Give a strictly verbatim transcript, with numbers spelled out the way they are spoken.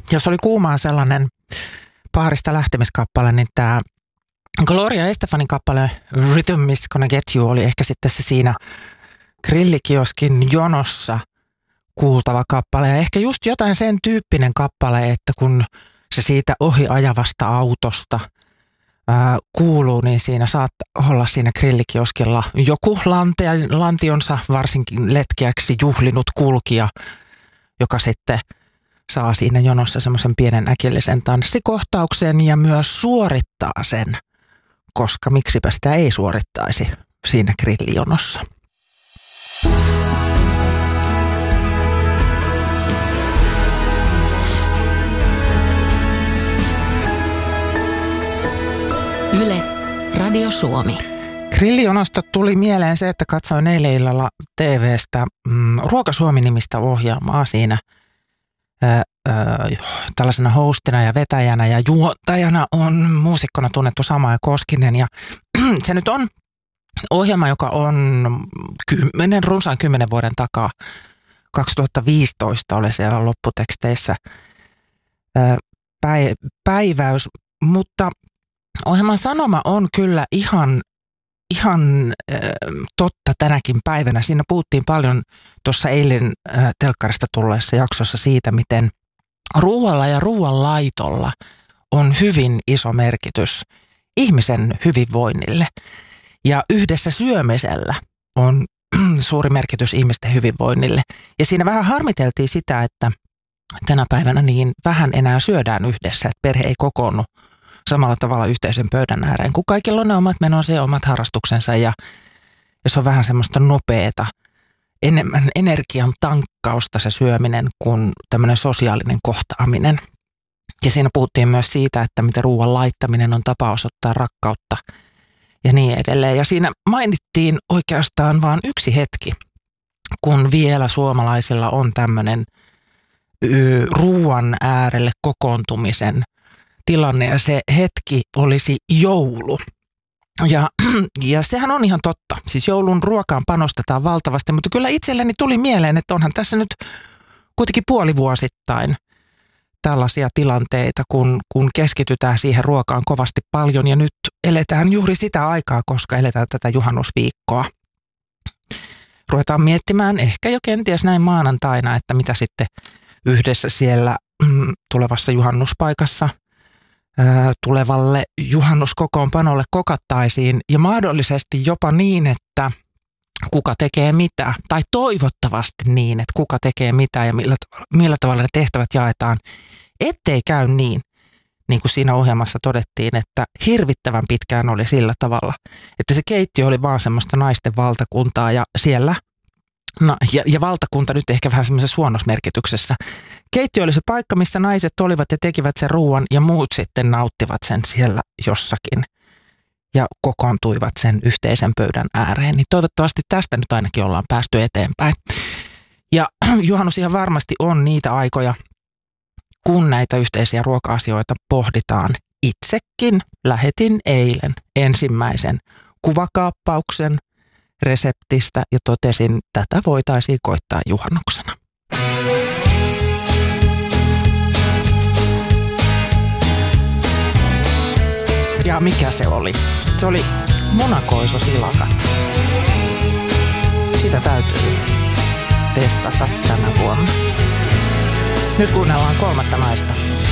jos oli kuumaa sellainen paarista lähtemiskappale, niin tämä Gloria Estefanin kappale Rhythm is Gonna Get You oli ehkä sitten se siinä grillikioskin jonossa kuultava kappale. Ja ehkä just jotain sen tyyppinen kappale, että kun se siitä ohi ajavasta autosta ää, kuuluu, niin siinä saattaa olla siinä grillikioskilla joku lantia, lantionsa varsinkin letkeäksi juhlinut kulkija, joka sitten saa siinä jonossa semmoisen pienen äkillisen tanssikohtauksen ja myös suorittaa sen, koska miksipä sitä ei suorittaisi siinä grillijonossa. Yle, Radio Suomi. Grillijonosta tuli mieleen se, että katsoin eilen illalla T V:stä mm, Ruoka Suomi-nimistä ohjelmaa siinä ää, ää, tällaisena hostina ja vetäjänä ja juontajana on muusikkona tunnettu Samaja Koskinen. Ja se nyt on ohjelma, joka on kymmenen, runsaan kymmenen vuoden takaa. kaksituhattaviisitoista oli siellä lopputeksteissä ää, päiväys, mutta ohjelman sanoma on kyllä ihan, ihan äh, totta tänäkin päivänä. Siinä puhuttiin paljon tuossa eilen äh, telkkarista tulleessa jaksossa siitä, miten ruoalla ja ruoanlaitolla on hyvin iso merkitys ihmisen hyvinvoinnille. Ja yhdessä syömisellä on suuri merkitys ihmisten hyvinvoinnille. Ja siinä vähän harmiteltiin sitä, että tänä päivänä niin vähän enää syödään yhdessä, että perhe ei kokoonnu samalla tavalla yhteisen pöydän ääreen, kun kaikilla on ne omat menonsa ja omat harrastuksensa ja, ja se on vähän semmoista nopeata, enemmän energian tankkausta se syöminen kuin tämmöinen sosiaalinen kohtaaminen. Ja siinä puhuttiin myös siitä, että miten ruoan laittaminen on tapa osoittaa rakkautta ja niin edelleen. Ja siinä mainittiin oikeastaan vain yksi hetki, kun vielä suomalaisilla on tämmöinen ö, ruoan äärelle kokoontumisen tilanne ja se hetki olisi joulu. Ja, ja sehän on ihan totta. Siis joulun ruokaan panostetaan valtavasti, mutta kyllä itselleni tuli mieleen, että onhan tässä nyt kuitenkin puolivuosittain tällaisia tilanteita, kun, kun keskitytään siihen ruokaan kovasti paljon ja nyt eletään juuri sitä aikaa, koska eletään tätä juhannusviikkoa. Ruvetaan miettimään ehkä jo kenties näin maanantaina, että mitä sitten yhdessä siellä mm, tulevassa juhannuspaikassa tulevalle juhannuskokoonpanolle kokattaisiin ja mahdollisesti jopa niin, että kuka tekee mitä tai toivottavasti niin, että kuka tekee mitä ja millä, millä tavalla ne tehtävät jaetaan, ettei käy niin, niin kuin siinä ohjelmassa todettiin, että hirvittävän pitkään oli sillä tavalla, että se keittiö oli vaan semmoista naisten valtakuntaa ja siellä, no, ja, ja valtakunta nyt ehkä vähän semmoisessa huonosmerkityksessä. Keittiö oli se paikka, missä naiset olivat ja tekivät sen ruuan ja muut sitten nauttivat sen siellä jossakin ja kokoontuivat sen yhteisen pöydän ääreen. Niin toivottavasti tästä nyt ainakin ollaan päästy eteenpäin. Ja juhannus ihan varmasti on niitä aikoja, kun näitä yhteisiä ruoka-asioita pohditaan. Itsekin lähetin eilen ensimmäisen kuvakaappauksen reseptistä ja totesin, että tätä voitaisiin koittaa juhannuksena. Ja mikä se oli? Se oli munakoisosilakat. Sitä täytyy testata tänä vuonna. Nyt kuunnellaan kolmatta naista.